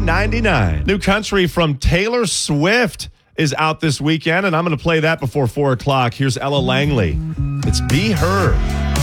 $9.99. New country from Taylor Swift is out this weekend, and I'm going to play that before 4 o'clock. Here's Ella Langley. It's Be Her.